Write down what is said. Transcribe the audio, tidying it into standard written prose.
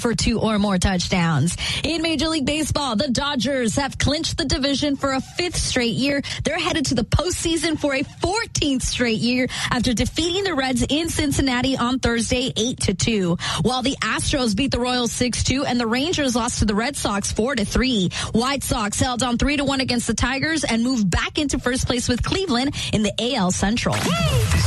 for 2 or more touchdowns. In Major League Baseball, the Dodgers have clinched the division for a 5th straight year. They're headed to the postseason for a 14th straight year after defeating the Reds in Cincinnati on Thursday 8-2. While the Astros beat the Royals 6-2 and the Rangers lost to the Red Sox 4-3. White Sox held on 3-1 against the Tigers and moved back into first place with Cleveland in the AL Central.